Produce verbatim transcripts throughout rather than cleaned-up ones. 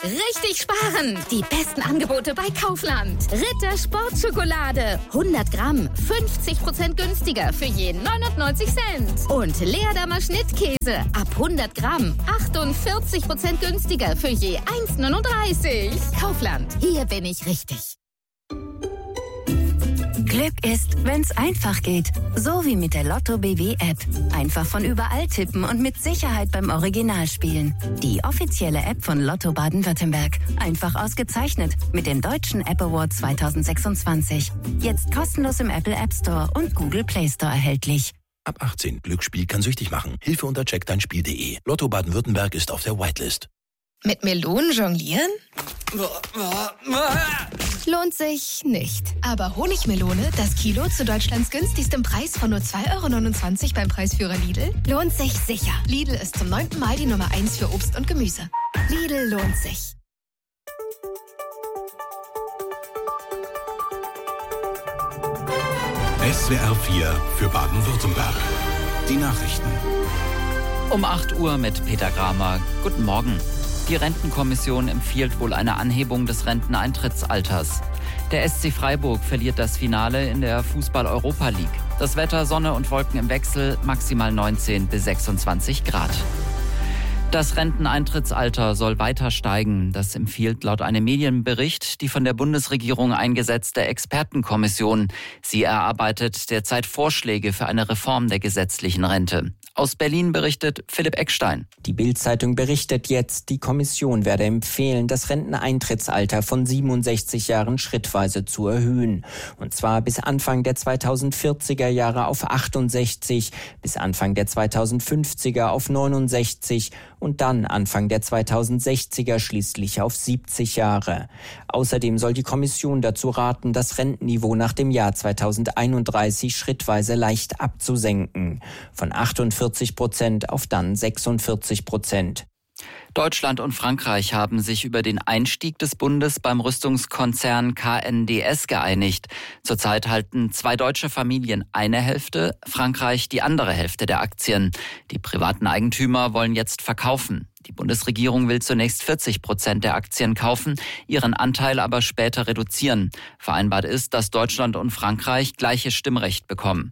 richtig sparen. Die besten Angebote bei Kaufland. Ritter Sportschokolade. hundert Gramm. fünfzig Prozent günstiger für je neunundneunzig Cent. Und Leerdammer Schnittkäse. Ab hundert Gramm. achtundvierzig Prozent günstiger für je eins Komma neununddreißig. Kaufland. Hier bin ich richtig. Glück ist, wenn's einfach geht. So wie mit der Lotto B W App. Einfach von überall tippen und mit Sicherheit beim Original spielen. Die offizielle App von Lotto Baden-Württemberg. Einfach ausgezeichnet mit dem Deutschen App Award zwanzig sechsundzwanzig. Jetzt kostenlos im Apple App Store und Google Play Store erhältlich. Ab achtzehn. Glücksspiel kann süchtig machen. Hilfe unter check dein Spiel punkt de. Lotto Baden-Württemberg ist auf der Whitelist. Mit Melonen jonglieren? Lohnt sich nicht. Aber Honigmelone, das Kilo zu Deutschlands günstigstem Preis von nur zwei Euro neunundzwanzig beim Preisführer Lidl, lohnt sich sicher. Lidl ist zum neunten Mal die Nummer eins für Obst und Gemüse. Lidl lohnt sich. S W R vier für Baden-Württemberg. Die Nachrichten. Um acht Uhr mit Peter Gramer. Guten Morgen. Die Rentenkommission empfiehlt wohl eine Anhebung des Renteneintrittsalters. Der S C Freiburg verliert das Finale in der Fußball-Europa League. Das Wetter, Sonne und Wolken im Wechsel, maximal neunzehn bis sechsundzwanzig Grad. Das Renteneintrittsalter soll weiter steigen. Das empfiehlt laut einem Medienbericht die von der Bundesregierung eingesetzte Expertenkommission. Sie erarbeitet derzeit Vorschläge für eine Reform der gesetzlichen Rente. Aus Berlin berichtet Philipp Eckstein. Die Bild-Zeitung berichtet jetzt, die Kommission werde empfehlen, das Renteneintrittsalter von siebenundsechzig Jahren schrittweise zu erhöhen. Und zwar bis Anfang der zweitausendvierziger Jahre auf achtundsechzig, bis Anfang der zweitausendfünfziger auf neunundsechzig und dann Anfang der zweitausendsechziger schließlich auf siebzig Jahre. Außerdem soll die Kommission dazu raten, das Rentenniveau nach dem Jahr zweitausendeinunddreißig schrittweise leicht abzusenken. Von achtundvierzig Prozent auf dann sechsundvierzig Prozent. Deutschland und Frankreich haben sich über den Einstieg des Bundes beim Rüstungskonzern K N D S geeinigt. Zurzeit halten zwei deutsche Familien eine Hälfte, Frankreich die andere Hälfte der Aktien. Die privaten Eigentümer wollen jetzt verkaufen. Die Bundesregierung will zunächst vierzig Prozent der Aktien kaufen, ihren Anteil aber später reduzieren. Vereinbart ist, dass Deutschland und Frankreich gleiches Stimmrecht bekommen.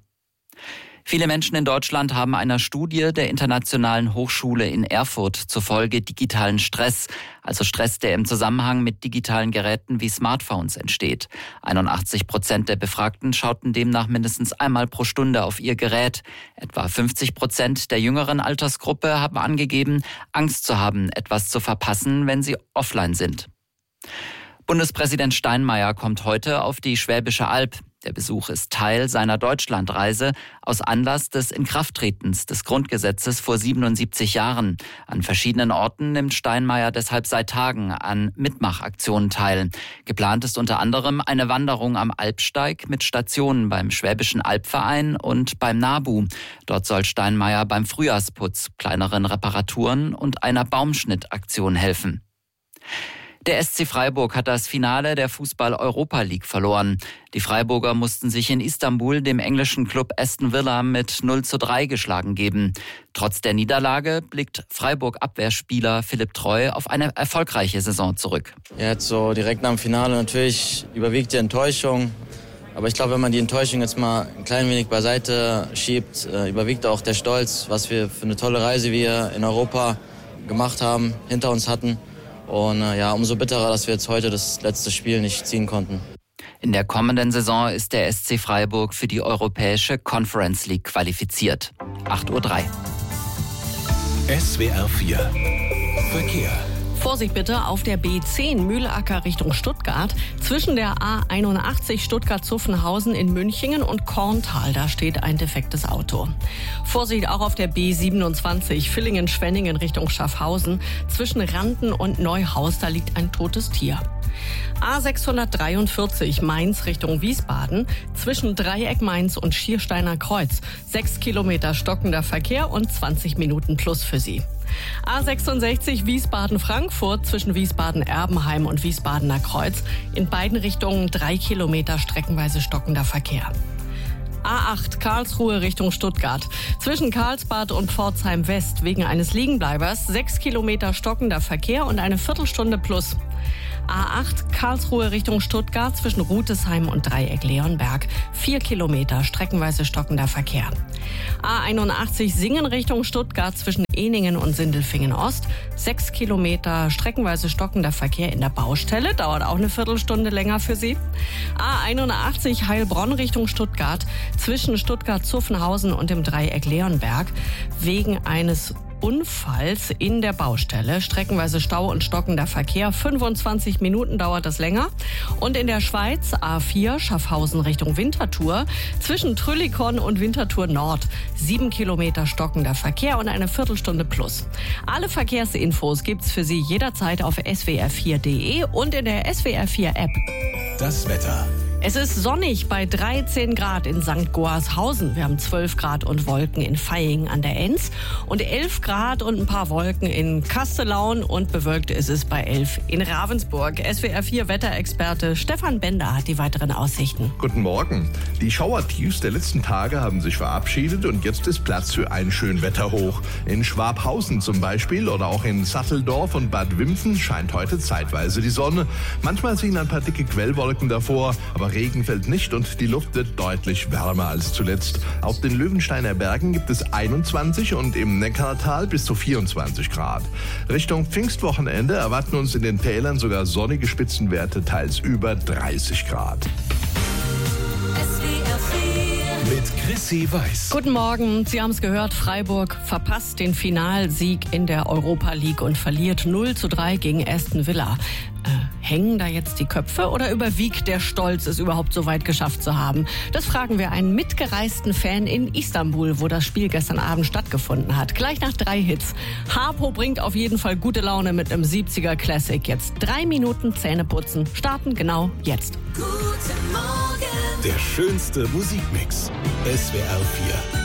Viele Menschen in Deutschland haben einer Studie der Internationalen Hochschule in Erfurt zufolge digitalen Stress, also Stress, der im Zusammenhang mit digitalen Geräten wie Smartphones entsteht. einundachtzig Prozent der Befragten schauten demnach mindestens einmal pro Stunde auf ihr Gerät. Etwa fünfzig Prozent der jüngeren Altersgruppe haben angegeben, Angst zu haben, etwas zu verpassen, wenn sie offline sind. Bundespräsident Steinmeier kommt heute auf die Schwäbische Alb. Der Besuch ist Teil seiner Deutschlandreise aus Anlass des Inkrafttretens des Grundgesetzes vor siebenundsiebzig Jahren. An verschiedenen Orten nimmt Steinmeier deshalb seit Tagen an Mitmachaktionen teil. Geplant ist unter anderem eine Wanderung am Alpsteig mit Stationen beim Schwäbischen Albverein und beim NABU. Dort soll Steinmeier beim Frühjahrsputz, kleineren Reparaturen und einer Baumschnittaktion helfen. Der S C Freiburg hat das Finale der Fußball-Europa League verloren. Die Freiburger mussten sich in Istanbul dem englischen Club Aston Villa mit null zu drei geschlagen geben. Trotz der Niederlage blickt Freiburg-Abwehrspieler Philipp Treu auf eine erfolgreiche Saison zurück. Ja, jetzt so direkt nach dem Finale natürlich überwiegt die Enttäuschung. Aber ich glaube, wenn man die Enttäuschung jetzt mal ein klein wenig beiseite schiebt, überwiegt auch der Stolz, was wir für eine tolle Reise wir in Europa gemacht haben, hinter uns hatten. Und äh, ja, umso bitterer, dass wir jetzt heute das letzte Spiel nicht ziehen konnten. In der kommenden Saison ist der S C Freiburg für die Europäische Conference League qualifiziert. acht Uhr drei. S W R vier Verkehr. Vorsicht bitte auf der B zehn Mühlacker Richtung Stuttgart. Zwischen der A einundachtzig Stuttgart-Zuffenhausen in Münchingen und Korntal, da steht ein defektes Auto. Vorsicht auch auf der B siebenundzwanzig Villingen-Schwenningen Richtung Schaffhausen. Zwischen Randen und Neuhaus, da liegt ein totes Tier. A sechshundertdreiundvierzig Mainz Richtung Wiesbaden. Zwischen Dreieck Mainz und Schiersteiner Kreuz. Sechs Kilometer stockender Verkehr und zwanzig Minuten plus für Sie. A sechsundsechzig Wiesbaden-Frankfurt zwischen Wiesbaden-Erbenheim und Wiesbadener Kreuz. In beiden Richtungen drei Kilometer streckenweise stockender Verkehr. A acht Karlsruhe Richtung Stuttgart. Zwischen Karlsbad und Pforzheim West wegen eines Liegenbleibers sechs Kilometer stockender Verkehr und eine Viertelstunde plus. A acht Karlsruhe Richtung Stuttgart zwischen Rutesheim und Dreieck-Leonberg. Vier Kilometer streckenweise stockender Verkehr. A einundachtzig Singen Richtung Stuttgart zwischen Ehningen und Sindelfingen Ost. Sechs Kilometer streckenweise stockender Verkehr in der Baustelle. Dauert auch eine Viertelstunde länger für Sie. A einundachtzig Heilbronn Richtung Stuttgart zwischen Stuttgart-Zuffenhausen und dem Dreieck-Leonberg wegen eines Unfalls in der Baustelle. Streckenweise Stau und stockender Verkehr. fünfundzwanzig Minuten dauert das länger. Und in der Schweiz A vier Schaffhausen Richtung Winterthur. Zwischen Trüllikon und Winterthur Nord. Sieben Kilometer stockender Verkehr und eine Viertelstunde plus. Alle Verkehrsinfos gibt's für Sie jederzeit auf S W R vier punkt de und in der S W R vier App. Das Wetter. Es ist sonnig bei dreizehn Grad in Sankt Goarshausen. Wir haben zwölf Grad und Wolken in Vaihingen an der Enz und elf Grad und ein paar Wolken in Kastelaun und bewölkt ist es bei elf in Ravensburg. S W R vier Wetterexperte Stefan Bender hat die weiteren Aussichten. Guten Morgen. Die Schauertiefs der letzten Tage haben sich verabschiedet und jetzt ist Platz für ein Schönwetterhoch. In Schwabhausen zum Beispiel oder auch in Satteldorf und Bad Wimpfen scheint heute zeitweise die Sonne. Manchmal ziehen ein paar dicke Quellwolken davor, aber Regen fällt nicht und die Luft wird deutlich wärmer als zuletzt. Auf den Löwensteiner Bergen gibt es einundzwanzig und im Neckartal bis zu vierundzwanzig Grad. Richtung Pfingstwochenende erwarten uns in den Tälern sogar sonnige Spitzenwerte, teils über dreißig Grad. Mit Chrissy Weiß. Guten Morgen. Sie haben es gehört, Freiburg verpasst den Finalsieg in der Europa League und verliert null zu drei gegen Aston Villa. Äh, hängen da jetzt die Köpfe oder überwiegt der Stolz, es überhaupt so weit geschafft zu haben? Das fragen wir einen mitgereisten Fan in Istanbul, wo das Spiel gestern Abend stattgefunden hat. Gleich nach drei Hits. Harpo bringt auf jeden Fall gute Laune mit einem siebziger Classic. Jetzt drei Minuten Zähne putzen. Starten genau jetzt. Der schönste Musikmix. S W R vier.